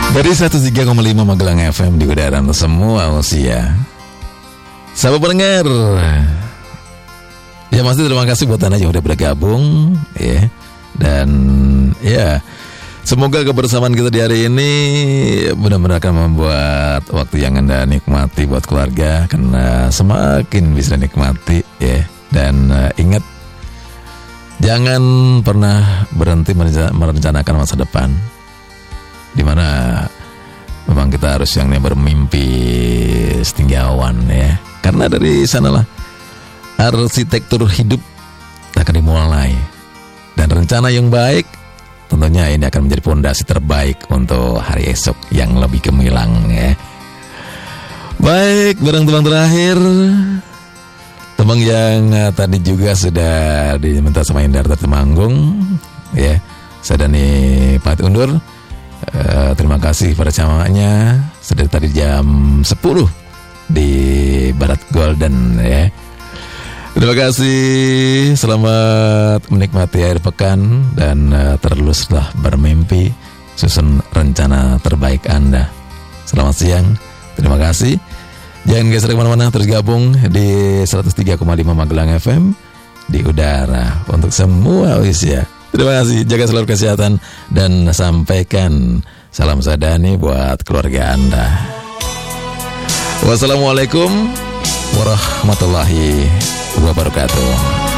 Dari 103,5 Magelang FM di udara untuk semua usia. Sahabat pendengar, ya masih terima kasih buat Anda yang udah bergabung ya. Dan ya, semoga kebersamaan kita di hari ini benar-benar akan membuat waktu yang Anda nikmati buat keluarga, karena semakin bisa nikmati ya. Dan ingat, jangan pernah berhenti merencanakan masa depan, dimana memang kita harus yang bermimpi setinggi awan ya. Karena dari sanalah arsitektur hidup akan dimulai. Dan rencana yang baik tentunya ini akan menjadi fondasi terbaik untuk hari esok yang lebih gemilang ya. Baik, barang tebang terakhir, tebang yang tadi juga sudah diminta sama Indar Temanggung ya. Saya Dani pamit undur. Terima kasih pada semuanya. Sudah tadi jam 10 di Barat Golden ya. Terima kasih. Selamat menikmati akhir pekan. Dan teruslah bermimpi, susun rencana terbaik Anda. Selamat siang. Terima kasih. Jangan geser kemana-mana, terus gabung di 103,5 Magelang FM di udara untuk semua usia. Terima kasih, jaga selalu kesehatan dan sampaikan salam sadani buat keluarga Anda. Wassalamualaikum warahmatullahi wabarakatuh.